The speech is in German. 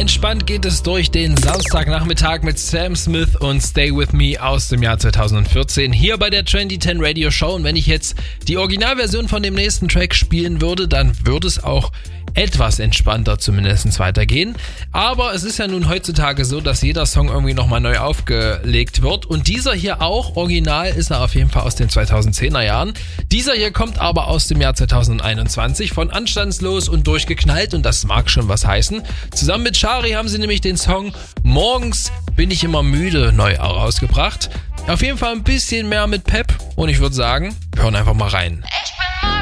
Entspannt geht es durch den Samstagnachmittag mit Sam Smith und Stay With Me aus dem Jahr 2014 hier bei der Trendy 10 Radio Show. Und wenn ich jetzt die Originalversion von dem nächsten Track spielen würde, dann würde es auch etwas entspannter zumindest weitergehen. Aber es ist ja nun heutzutage so, dass jeder Song irgendwie nochmal neu aufgelegt wird. Und dieser hier auch, original ist er auf jeden Fall aus den 2010er Jahren. Dieser hier kommt aber aus dem Jahr 2021 von Anstandslos und Durchgeknallt. Und das mag schon was heißen. Zusammen mit Shari haben sie nämlich den Song Morgens bin ich immer müde neu herausgebracht. Auf jeden Fall ein bisschen mehr mit Pep. Und ich würde sagen, wir hören einfach mal rein.